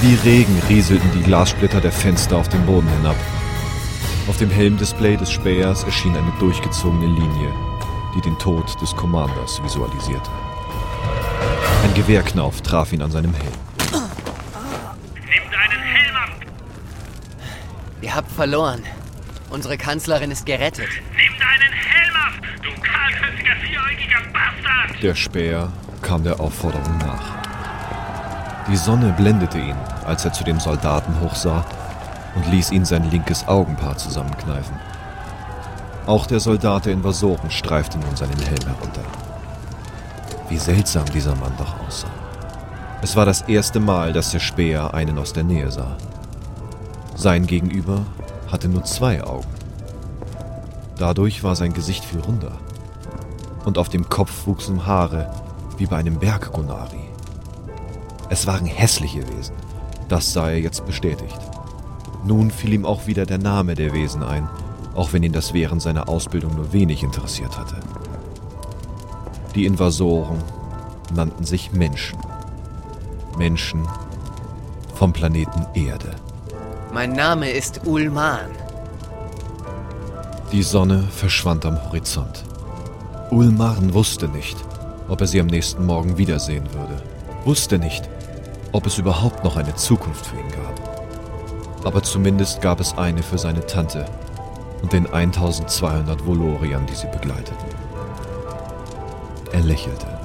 Wie Regen rieselten die Glassplitter der Fenster auf den Boden hinab. Auf dem Helmdisplay des Spähers erschien eine durchgezogene Linie, die den Tod des Commanders visualisierte. Ein Gewehrknauf traf ihn an seinem Helm. Nimm deinen Helm ab! Ihr habt verloren. Unsere Kanzlerin ist gerettet. Nimm deinen Helm ab, du kahlköpfiger, vieräugiger Bastard! Der Späher kam der Aufforderung nach. Die Sonne blendete ihn, als er zu dem Soldaten hochsah und ließ ihn sein linkes Augenpaar zusammenkneifen. Auch der Soldat der Invasoren streifte nun seinen Helm herunter. Wie seltsam dieser Mann doch aussah. Es war das erste Mal, dass der Späher einen aus der Nähe sah. Sein Gegenüber hatte nur 2 Augen. Dadurch war sein Gesicht viel runder. Und auf dem Kopf wuchsen Haare, wie bei einem Berggonari. Es waren hässliche Wesen. Das sah er jetzt bestätigt. Nun fiel ihm auch wieder der Name der Wesen ein, auch wenn ihn das während seiner Ausbildung nur wenig interessiert hatte. Die Invasoren nannten sich Menschen. Menschen vom Planeten Erde. Mein Name ist Ulman. Die Sonne verschwand am Horizont. Ulmarn wusste nicht, ob er sie am nächsten Morgen wiedersehen würde. Wusste nicht, ob es überhaupt noch eine Zukunft für ihn gab. Aber zumindest gab es eine für seine Tante und den 1200 Volorian, die sie begleiteten. Er lächelte.